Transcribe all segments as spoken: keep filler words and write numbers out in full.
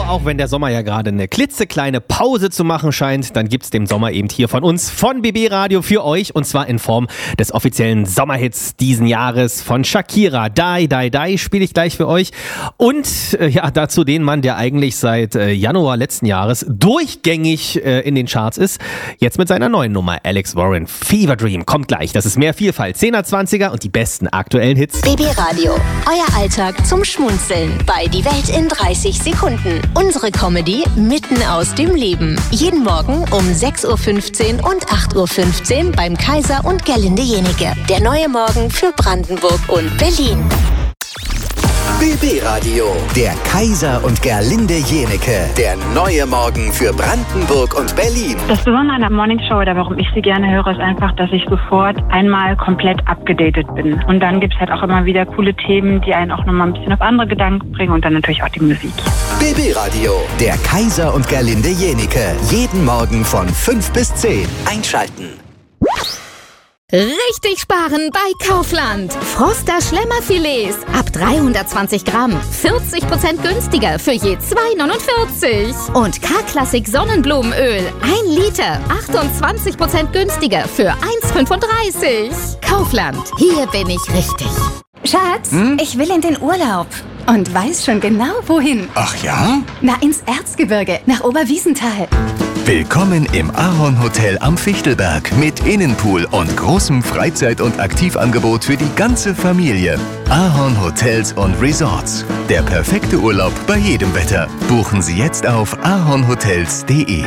Aber auch wenn der Sommer ja gerade eine klitzekleine Pause zu machen scheint, dann gibt's den Sommer eben hier von uns, von B B Radio für euch, und zwar in Form des offiziellen Sommerhits diesen Jahres von Shakira. Die, Die, Die spiele ich gleich für euch. Und äh, ja, dazu den Mann, der eigentlich seit äh, Januar letzten Jahres durchgängig äh, in den Charts ist. Jetzt mit seiner neuen Nummer, Alex Warren, Fever Dream, kommt gleich. Das ist mehr Vielfalt, zehner, zwanziger und die besten aktuellen Hits. B B Radio, euer Alltag zum Schmunzeln bei Die Welt in dreißig Sekunden. Unsere Comedy mitten aus dem Leben. Jeden Morgen um sechs Uhr fünfzehn und acht Uhr fünfzehn beim Kaiser und Gerlinde Jenike. Der neue Morgen für Brandenburg und Berlin. B B Radio, der Kaiser und Gerlinde Jenike, der neue Morgen für Brandenburg und Berlin. Das Besondere an der Morningshow oder warum ich sie gerne höre, ist einfach, dass ich sofort einmal komplett abgedatet bin. Und dann gibt es halt auch immer wieder coole Themen, die einen auch nochmal ein bisschen auf andere Gedanken bringen und dann natürlich auch die Musik. B B Radio, der Kaiser und Gerlinde Jenike, jeden Morgen von fünf bis zehn. Einschalten. Richtig sparen bei Kaufland. Froster Schlemmerfilets ab dreihundertzwanzig Gramm. vierzig Prozent günstiger für je zwei neunundvierzig. Und K-Klassik Sonnenblumenöl. ein Liter. achtundzwanzig Prozent günstiger für eins fünfunddreißig. Kaufland. Hier bin ich richtig. Schatz, hm? ich will in den Urlaub. Und weiß schon genau, wohin. Ach ja? Na, ins Erzgebirge, nach Oberwiesenthal. Willkommen im Ahorn Hotel am Fichtelberg mit Innenpool und großem Freizeit- und Aktivangebot für die ganze Familie. Ahorn Hotels und Resorts. Der perfekte Urlaub bei jedem Wetter. Buchen Sie jetzt auf ahornhotels punkt de.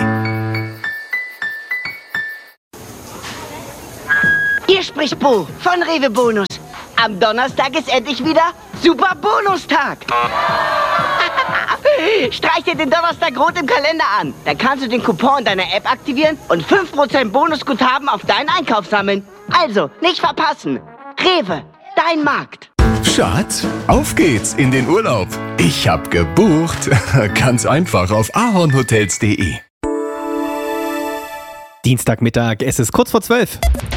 Hier spricht Bo von Rewe Bonus. Am Donnerstag ist endlich wieder Super Bonustag. Streich dir den Donnerstag rot im Kalender an. Dann kannst du den Coupon in deiner App aktivieren und fünf Prozent Bonusguthaben auf deinen Einkauf sammeln. Also, nicht verpassen. Rewe, dein Markt. Schatz, auf geht's in den Urlaub. Ich hab gebucht. Ganz einfach auf ahornhotels punkt de. Dienstagmittag, es ist kurz vor zwölf.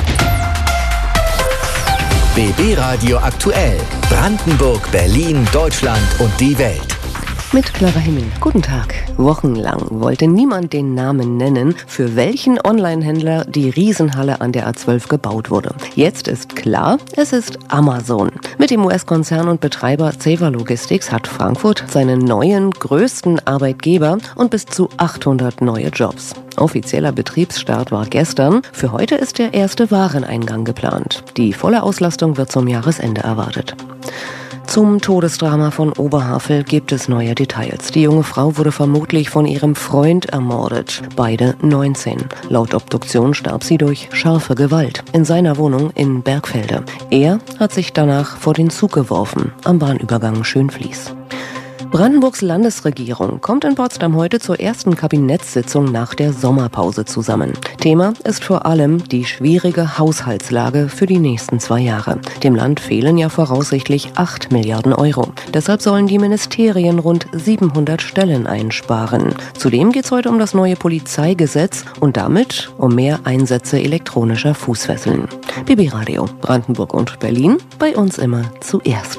B B Radio aktuell. Brandenburg, Berlin, Deutschland und die Welt. Mit klarer Himmel. Guten Tag. Wochenlang wollte niemand den Namen nennen, für welchen Online-Händler die Riesenhalle an der A zwölf gebaut wurde. Jetzt ist klar, es ist Amazon. Mit dem U S-Konzern und Betreiber Ceva Logistics hat Frankfurt seinen neuen, größten Arbeitgeber und bis zu achthundert neue Jobs. Offizieller Betriebsstart war gestern. Für heute ist der erste Wareneingang geplant. Die volle Auslastung wird zum Jahresende erwartet. Zum Todesdrama von Oberhavel gibt es neue Details. Die junge Frau wurde vermutlich von ihrem Freund ermordet. Beide neunzehn. Laut Obduktion starb sie durch scharfe Gewalt in seiner Wohnung in Bergfelde. Er hat sich danach vor den Zug geworfen, am Bahnübergang Schönfließ. Brandenburgs Landesregierung kommt in Potsdam heute zur ersten Kabinettssitzung nach der Sommerpause zusammen. Thema ist vor allem die schwierige Haushaltslage für die nächsten zwei Jahre. Dem Land fehlen ja voraussichtlich acht Milliarden Euro. Deshalb sollen die Ministerien rund siebenhundert Stellen einsparen. Zudem geht es heute um das neue Polizeigesetz und damit um mehr Einsätze elektronischer Fußfesseln. B B Radio, Brandenburg und Berlin, bei uns immer zuerst.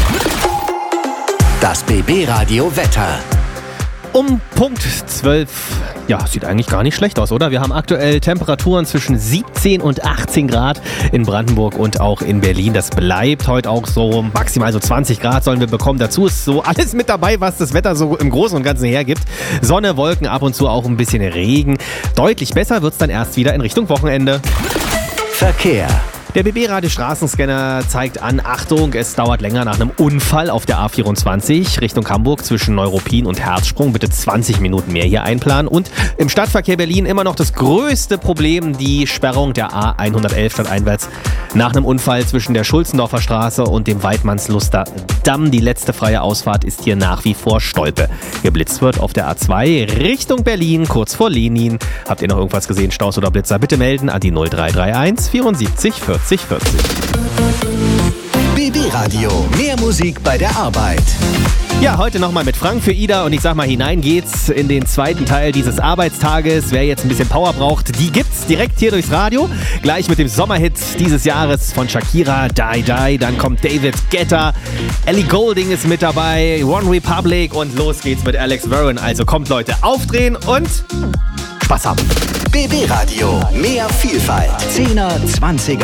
Das B B Radio Wetter. Um Punkt zwölf. Ja, sieht eigentlich gar nicht schlecht aus, oder? Wir haben aktuell Temperaturen zwischen siebzehn und achtzehn Grad in Brandenburg und auch in Berlin. Das bleibt heute auch so. Maximal so zwanzig Grad sollen wir bekommen. Dazu ist so alles mit dabei, was das Wetter so im Großen und Ganzen hergibt. Sonne, Wolken, ab und zu auch ein bisschen Regen. Deutlich besser wird es dann erst wieder in Richtung Wochenende. Verkehr. Der B B-Radio-Straßenscanner zeigt an, Achtung, es dauert länger nach einem Unfall auf der A vierundzwanzig Richtung Hamburg zwischen Neuruppin und Herzsprung. Bitte zwanzig Minuten mehr hier einplanen. Und im Stadtverkehr Berlin immer noch das größte Problem, die Sperrung der A hundertelf stadteinwärts nach einem Unfall zwischen der Schulzendorfer Straße und dem Weidmannsluster Damm. Die letzte freie Ausfahrt ist hier nach wie vor Stolpe. Geblitzt wird auf der A zwei Richtung Berlin, kurz vor Lenin. Habt ihr noch irgendwas gesehen, Staus oder Blitzer? Bitte melden an die null drei drei eins vierundsiebzig vierzig vierzig. B B Radio, mehr Musik bei der Arbeit. Ja, heute nochmal mit Frank für Ida und ich sag mal, hinein geht's in den zweiten Teil dieses Arbeitstages. Wer jetzt ein bisschen Power braucht, die gibt's direkt hier durchs Radio. Gleich mit dem Sommerhit dieses Jahres von Shakira, Die Die. Dann kommt David Guetta, Ellie Goulding ist mit dabei, One Republic und los geht's mit Alex Warren. Also kommt Leute, aufdrehen und Spaß haben. B B Radio, mehr Vielfalt. zehner, zwanziger